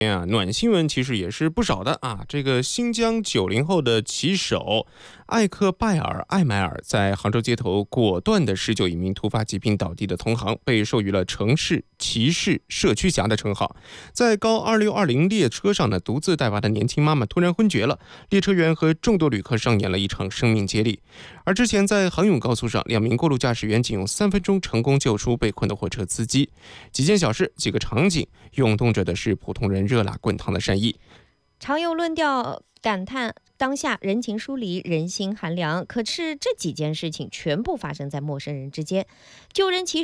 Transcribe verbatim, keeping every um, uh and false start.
啊，暖新闻其实也是不少的啊。这个新疆九零后的骑手艾克拜尔艾迈尔在杭州街头果断地施救一名突发疾病倒地的同行，被授予了城市骑士社区侠的称号。在高二六二零列车上呢，独自带娃的年轻妈妈突然昏厥了，列车员和众多旅客上演了一场生命接力。而之前在杭甬高速上，两名过路驾驶员仅用三分钟成功救出被困的火车司机。几件小事，几个场景，涌动着的是普通人热辣滚烫的善意。 常有论调感叹当下人情疏离，人心寒凉。可是这几件事情全部发生在陌生人之间。救人骑